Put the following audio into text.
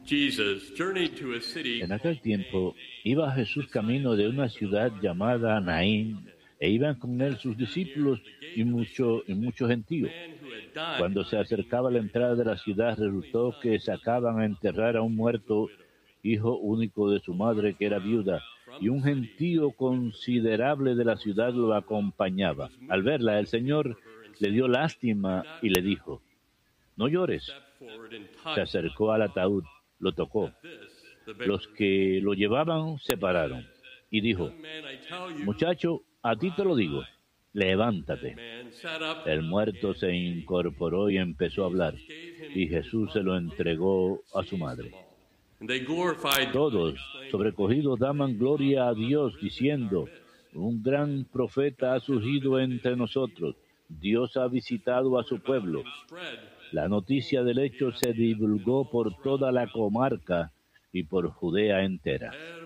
En aquel tiempo iba Jesús camino de una ciudad llamada Naín, e iban con él sus discípulos y mucho gentío. Cuando se acercaba a la entrada de la ciudad, resultó que sacaban a enterrar a un muerto, hijo único de su madre, que era viuda, y un gentío considerable de la ciudad lo acompañaba. Al verla, el Señor le dio lástima y le dijo: «No llores». Se acercó al ataúd, lo tocó. Los que lo llevaban se pararon y dijo: «Muchacho, a ti te lo digo, levántate». El muerto se incorporó y empezó a hablar, y Jesús se lo entregó a su madre. Todos, sobrecogidos, daban gloria a Dios, diciendo: «Un gran profeta ha surgido entre nosotros. Dios ha visitado a su pueblo». La noticia del hecho se divulgó por toda la comarca y por Judea entera.